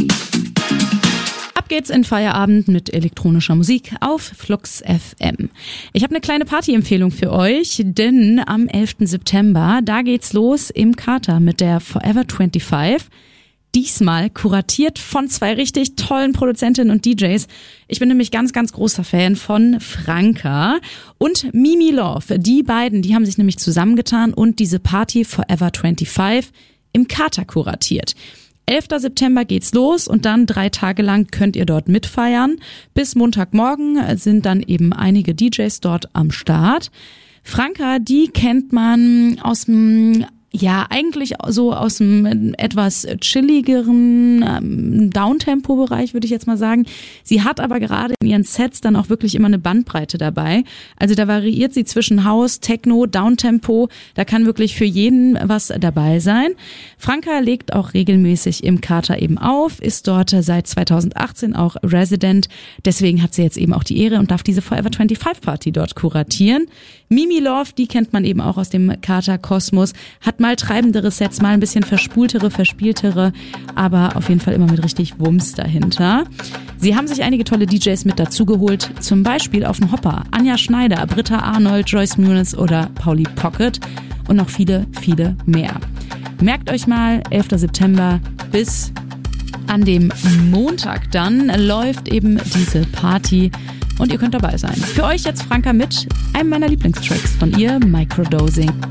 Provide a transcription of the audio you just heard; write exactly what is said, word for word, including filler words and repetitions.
Ab geht's in Feierabend mit elektronischer Musik auf Flux F M. Ich habe eine kleine Party-Empfehlung für euch, denn am elften September, da geht's los im Kater mit der Forever fünfundzwanzig. Diesmal kuratiert von zwei richtig tollen Produzentinnen und D Js. Ich bin nämlich ganz, ganz großer Fan von Franka und Mimi Love. Die beiden, die haben sich nämlich zusammengetan und diese Party Forever fünfundzwanzig im Kater kuratiert. elften September geht's los und dann drei Tage lang könnt ihr dort mitfeiern. Bis Montagmorgen sind dann eben einige D Js dort am Start. Franka, die kennt man aus dem Ja, eigentlich so aus dem etwas chilligeren ähm, Downtempo-Bereich, würde ich jetzt mal sagen. Sie hat aber gerade in ihren Sets dann auch wirklich immer eine Bandbreite dabei. Also da variiert sie zwischen House, Techno, Downtempo. Da kann wirklich für jeden was dabei sein. Franka legt auch regelmäßig im Kater eben auf, ist dort seit zweitausendachtzehn auch Resident. Deswegen hat sie jetzt eben auch die Ehre und darf diese Forever fünfundzwanzig Party dort kuratieren. Mimi Love, die kennt man eben auch aus dem Kater-Kosmos, hat mal treibendere Sets, mal ein bisschen verspultere, verspieltere, aber auf jeden Fall immer mit richtig Wumms dahinter. Sie haben sich einige tolle D Js mit dazugeholt, zum Beispiel auf dem Hopper Anja Schneider, Britta Arnold, Joyce Muniz oder Pauli Pocket und noch viele, viele mehr. Merkt euch mal, elften September bis an dem Montag dann läuft eben diese Party und ihr könnt dabei sein. Für euch jetzt Franka mit einem meiner Lieblingstracks von ihr, Microdosing.